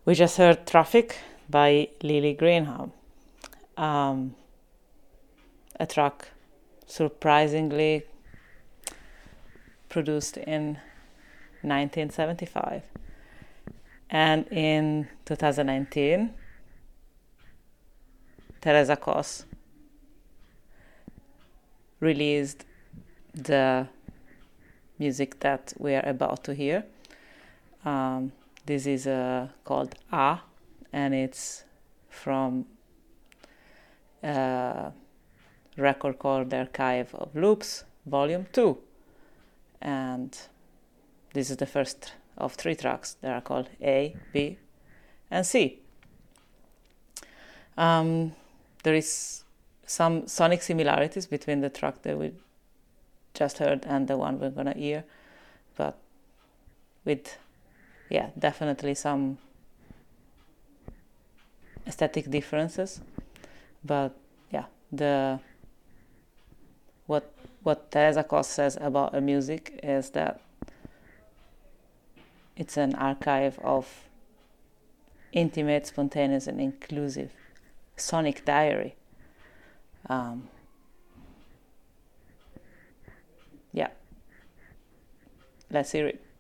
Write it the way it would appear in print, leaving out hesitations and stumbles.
We just heard Traffic by Lily Greenham, a track surprisingly produced in 1975. And in 2019, Teresa Kos released the music that we are about to hear. This is called A, and it's from a record called The Archive of Loops, Volume 2. And this is the first of 3 tracks that are called A, B, and C. There is some sonic similarities between the track that we just heard and the one we're gonna hear, but with definitely some aesthetic differences. But what Teresa Kos says about her music is that it's an archive of intimate, spontaneous, and inclusive sonic diary. Let's hear it.